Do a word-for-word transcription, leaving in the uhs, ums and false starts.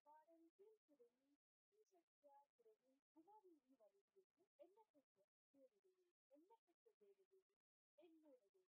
பாடல் கீழ்த்திரையில் இசைக்கிறார் திரையில் குமாரியின் வரிகளுக்கு எண்ணப்பட்ட தேவதையே எண்ணப்பட்ட தேவதையே என்னோடது